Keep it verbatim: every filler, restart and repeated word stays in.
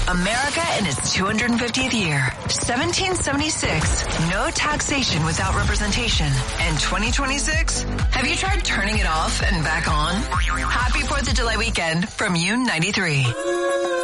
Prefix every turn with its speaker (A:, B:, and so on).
A: America in its two hundred fiftieth year. seventeen seventy-six, no taxation without representation. And twenty twenty-six, have you tried turning it off and back on? Happy fourth of July weekend from U ninety-three.